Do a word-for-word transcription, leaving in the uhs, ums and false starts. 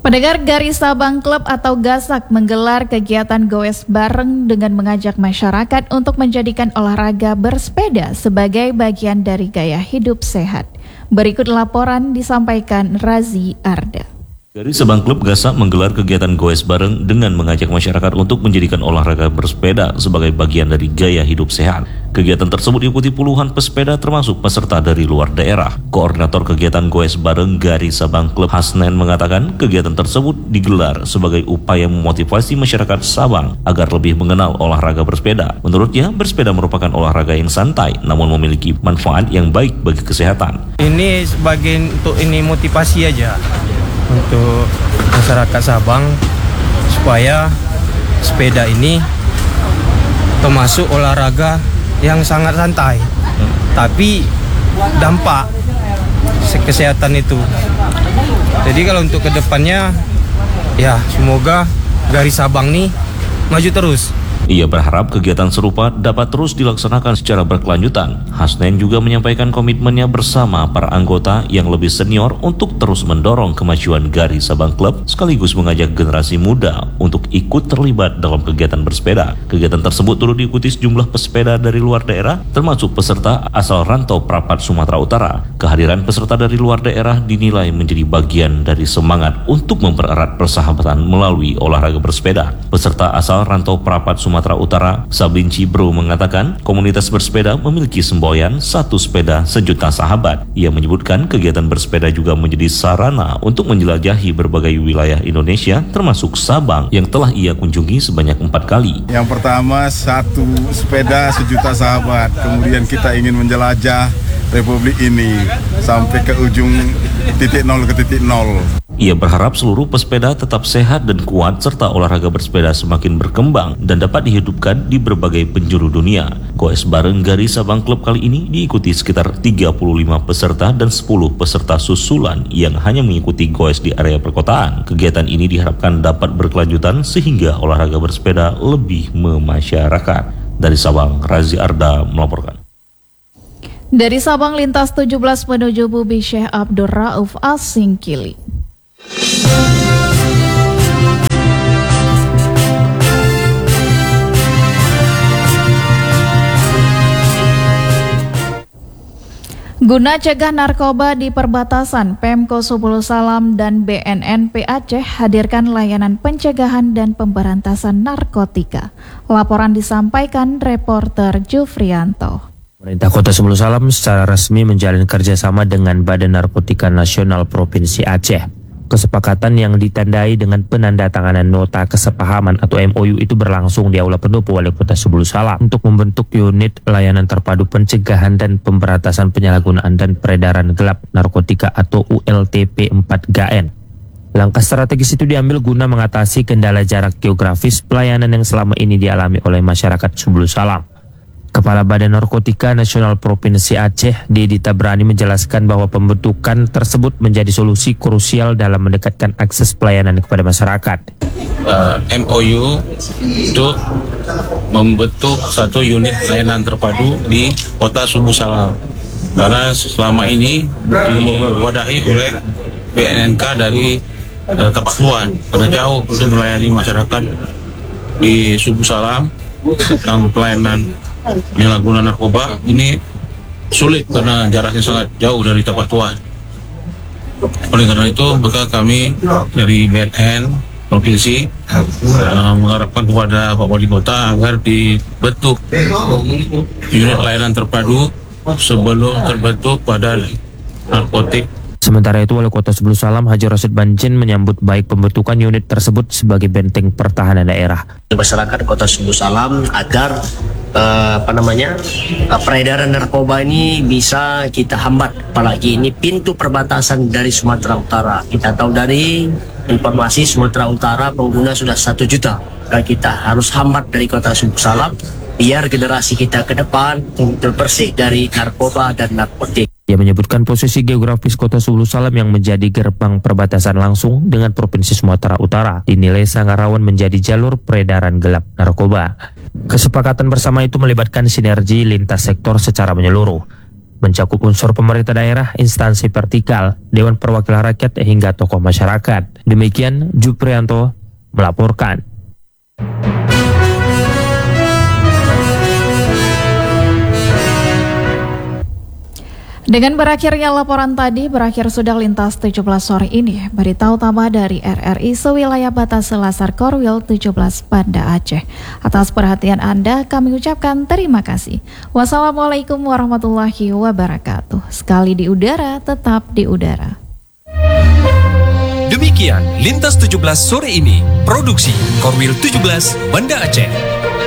Pendengar, Garis Sabang Club atau Gasak menggelar kegiatan goes bareng dengan mengajak masyarakat untuk menjadikan olahraga bersepeda sebagai bagian dari gaya hidup sehat. Berikut laporan disampaikan Razi Arda. Garis Sabang Club Gasak menggelar kegiatan goes bareng dengan mengajak masyarakat untuk menjadikan olahraga bersepeda sebagai bagian dari gaya hidup sehat. Kegiatan tersebut diikuti puluhan pesepeda termasuk peserta dari luar daerah. Koordinator kegiatan goes bareng Garis Sabang Club Hasnen mengatakan kegiatan tersebut digelar sebagai upaya memotivasi masyarakat Sabang agar lebih mengenal olahraga bersepeda. Menurutnya, bersepeda merupakan olahraga yang santai namun memiliki manfaat yang baik bagi kesehatan. Ini sebagai untuk ini motivasi aja untuk masyarakat Sabang supaya sepeda ini termasuk olahraga yang sangat santai, hmm. tapi dampak kesehatan itu. Jadi kalau untuk kedepannya, ya semoga Garis Sabang nih maju terus. Ia berharap kegiatan serupa dapat terus dilaksanakan secara berkelanjutan. Hasnen juga menyampaikan komitmennya bersama para anggota yang lebih senior untuk terus mendorong kemajuan Garis Sabang Club sekaligus mengajak generasi muda untuk ikut terlibat dalam kegiatan bersepeda. Kegiatan tersebut turut diikuti sejumlah pesepeda dari luar daerah termasuk peserta asal rantau Prapat Sumatera Utara. Kehadiran peserta dari luar daerah dinilai menjadi bagian dari semangat untuk mempererat persahabatan melalui olahraga bersepeda. Peserta asal rantau Prapat Sumatera Sumatera Utara, Sablin Cibro mengatakan komunitas bersepeda memiliki semboyan satu sepeda sejuta sahabat. Ia menyebutkan kegiatan bersepeda juga menjadi sarana untuk menjelajahi berbagai wilayah Indonesia termasuk Sabang yang telah ia kunjungi sebanyak empat kali. Yang pertama, satu sepeda sejuta sahabat. Kemudian kita ingin menjelajah Republik ini sampai ke ujung titik nol ke titik nol. Ia berharap seluruh pesepeda tetap sehat dan kuat serta olahraga bersepeda semakin berkembang dan dapat dihidupkan di berbagai penjuru dunia. Goes bareng Garis Sabang Club kali ini diikuti sekitar tiga puluh lima peserta dan sepuluh peserta susulan yang hanya mengikuti goes di area perkotaan. Kegiatan ini diharapkan dapat berkelanjutan sehingga olahraga bersepeda lebih memasyarakat. Dari Sabang, Razi Arda melaporkan. Dari Sabang, lintas tujuh belas menuju Bubi Syekh Abdul Rauf As-Singkili. Guna cegah narkoba di perbatasan, Pemko Subul Salam dan B N N P Aceh hadirkan layanan pencegahan dan pemberantasan narkotika. Laporan disampaikan reporter Jufrianto. Pemerintah Kota Subul Salam secara resmi menjalin kerjasama dengan Badan Narkotika Nasional Provinsi Aceh. Kesepakatan yang ditandai dengan penandatanganan nota kesepahaman atau M O U itu berlangsung di Aula Pendopo Wali Kota Subul Salam untuk membentuk unit layanan terpadu pencegahan dan pemberantasan penyalahgunaan dan peredaran gelap narkotika atau U L T P empat G A N. Langkah strategis itu diambil guna mengatasi kendala jarak geografis pelayanan yang selama ini dialami oleh masyarakat Subul Salam. Kepala Badan Narkotika Nasional Provinsi Aceh, Dedi Tabrani, menjelaskan bahwa pembentukan tersebut menjadi solusi krusial dalam mendekatkan akses pelayanan kepada masyarakat. Uh, M O U untuk membentuk satu unit layanan terpadu di Kota Subul Salam. Karena selama ini diwadahi oleh B N N K dari uh, Tapak Luan, karena jauh untuk melayani masyarakat di Subul Salam tentang pelayanan penyalahgunaan narkoba ini sulit karena jaraknya sangat jauh dari Tapak Tuan. Oleh karena itu, maka kami dari B N N Provinsi uh, mengharapkan kepada Pak Wali Kota agar dibentuk unit layanan terpadu sebelum terbentuk Badan Narkotik. Sementara itu, Wali Kota Subul Salam Haji Rasid Banjin menyambut baik pembentukan unit tersebut sebagai benteng pertahanan daerah. Masyarakat Kota Subul Salam agar uh, apa namanya uh, peredaran narkoba ini bisa kita hambat, apalagi ini pintu perbatasan dari Sumatera Utara. Kita tahu dari informasi Sumatera Utara pengguna sudah satu juta. Dan kita harus hambat dari Kota Subul Salam biar generasi kita ke depan terbersih dari narkoba dan narkotik. Ia menyebutkan posisi geografis Kota Subul Salam yang menjadi gerbang perbatasan langsung dengan Provinsi Sumatera Utara dinilai sangat rawan menjadi jalur peredaran gelap narkoba. Kesepakatan bersama itu melibatkan sinergi lintas sektor secara menyeluruh. mencakup unsur pemerintah daerah, instansi vertikal, Dewan Perwakilan Rakyat hingga tokoh masyarakat. Demikian Juprianto melaporkan. Dengan berakhirnya laporan tadi, berakhir sudah lintas tujuh belas sore ini. Berita utama dari R R I sewilayah batas Selasar Korwil tujuh belas Banda Aceh. Atas perhatian Anda, kami ucapkan terima kasih. Wassalamualaikum warahmatullahi wabarakatuh. Sekali di udara, tetap di udara. Demikian Lintas tujuh belas sore ini, produksi Korwil tujuh belas Banda Aceh.